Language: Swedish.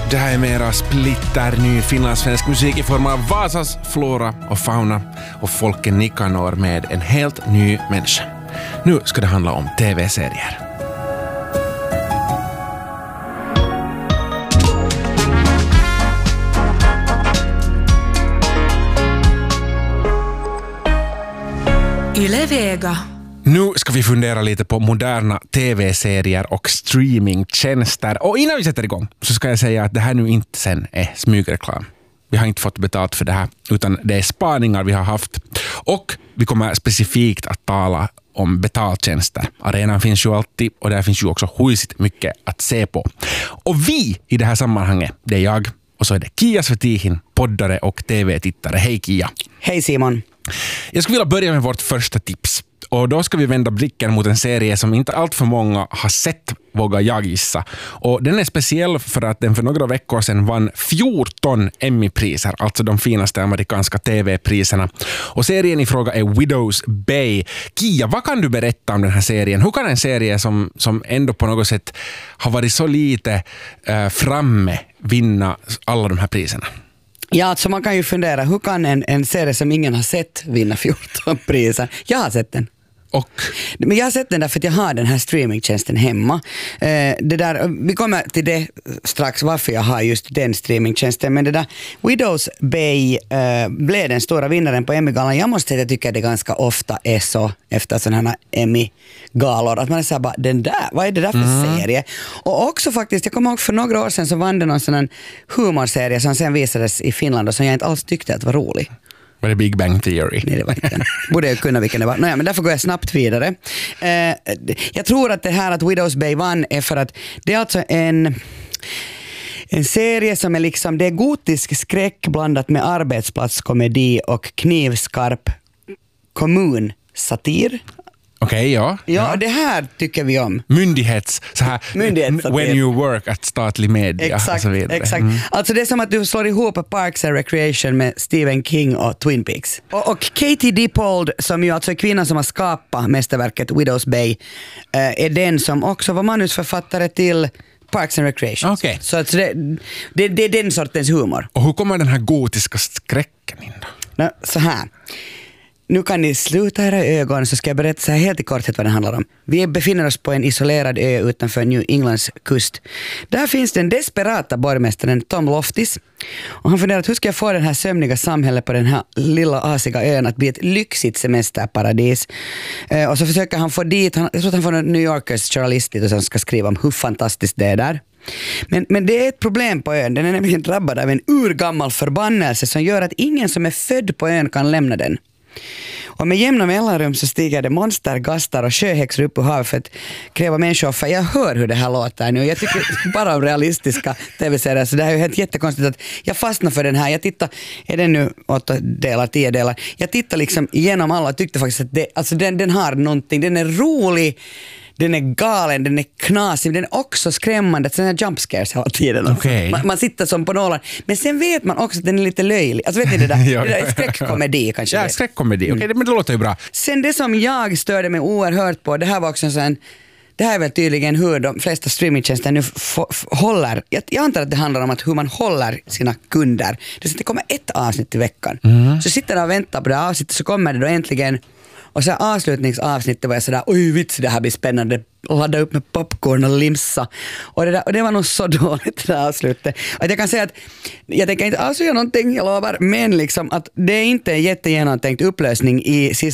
Det här är mera splitterny finlandssvensk musik i form av Vasas flora och fauna och Folken Nikanor med en helt ny människa. Nu ska det handla om tv-serier. Yle Vega. Nu ska vi fundera lite på moderna tv-serier och streamingtjänster. Och innan vi sätter igång så ska jag säga att det här nu inte sen är smygreklam. Vi har inte fått betalt för det här, utan det är spaningar vi har haft. Och vi kommer specifikt att tala om betaltjänster. Arenan finns ju alltid och där finns ju också huisigt mycket att se på. Och vi i det här sammanhanget, det är jag och så är det Kia Svetihin, poddare och tv-tittare. Hej Kia! Hej Simon! Jag skulle vilja börja med vårt första tips. Och då ska vi vända blicken mot en serie som inte allt för många har sett, vågar jag gissa. Och den är speciell för att den för några veckor sedan vann 14 Emmy-priser, alltså de finaste amerikanska tv-priserna. Och serien i fråga är Widow's Bay. Kia, vad kan du berätta om den här serien? Hur kan en serie som ändå på något sätt har varit så lite framme vinna alla de här priserna? Ja, alltså man kan ju fundera, hur kan en serie som ingen har sett vinna 14 priser? Jag har sett den. Men jag har sett den därför att jag har den här streamingtjänsten hemma. Vi kommer till det strax varför jag har just den streamingtjänsten. Men det där Widow's Bay blev den stora vinnaren på Emmy-galan. Jag måste säga att jag tycker att det ganska ofta är så efter sådana här Emmy-galor. Att man är så här bara, den där, vad är det där för serie? Och också faktiskt, jag kommer ihåg för några år sedan så vann det någon sån här humorserie som sen visades i Finland och som jag inte alls tyckte att var rolig. Var det Big Bang Theory? Nej, det var inte den. Borde jag kunna vilken det var. Men därför går jag snabbt vidare. Jag tror att det här att Widow's Bay vann är för att det är alltså en serie som är liksom, det är gotisk skräck blandat med arbetsplatskomedi och knivskarp kommunsatir. Okej, ja. Ja, det här tycker vi om. Myndighetssatir. When you work at statlig media. Exakt, och så vidare. exakt. Alltså det är som att du slår ihop Parks and Recreation med Stephen King och Twin Peaks. Och Katie Dippold, som ju alltså är kvinnan som har skapat mästerverket Widow's Bay, är den som också var manusförfattare till Parks and Recreation. Okay. Så alltså det är den sortens humor. Och hur kommer den här gotiska skräcken in då? Så här. Nu kan ni sluta era ögon så ska jag berätta så här helt i korthet vad den handlar om. Vi befinner oss på en isolerad ö utanför New Englands kust. Där finns den desperata borgmästaren Tom Loftis. Och han funderar att hur ska jag få den här sömniga samhället på den här lilla asiga ön att bli ett lyxigt semesterparadis. Och så försöker han få dit, jag tror att han får en New Yorkers journalist dit och som ska skriva om hur fantastiskt det är där. Men det är ett problem på ön. Den är nämligen drabbad av en urgammal förbannelse som gör att ingen som är född på ön kan lämna den. Och med jämna mellanrum så stiger det monster, gastar och sjöhäxor upp ur havet för att kräva människor. Jag hör hur det här låter nu. Jag tycker bara om realistiska tv-serier. Så det här är ju helt jättekonstigt att jag fastnar för den här. Jag tittar, är den nu 8 delar, 10 delar? Jag tittar liksom igenom alla och tyckte faktiskt att alltså den har någonting. Den är rolig. Den är galen, den är knasig, den är också skrämmande. Den är jump scares hela tiden. Okay. Man sitter som på nålar. Men sen vet man också att den är lite löjlig. Alltså vet ni det där? Ja. Det där är skräckkomedi kanske. Ja, skräckkomedi. Okej, men det låter ju bra. Sen det som jag störde mig oerhört på, det här var också en det här är väl tydligen hur de flesta streamingtjänster nu håller. Jag antar att det handlar om att hur man håller sina kunder. Det kommer ett avsnitt i veckan. Så sitter de och väntar på det avsnittet så kommer det då äntligen. Och så avslutningsavsnittet var jag sådär, oj vits, det här blir spännande. Och ladda upp med popcorn och limsa. Och det var nog så dåligt det där avslutet. Att jag kan säga att jag tänker inte avslöja någonting, jag lovar. Men liksom att det är inte en jättegenomtänkt upplösning i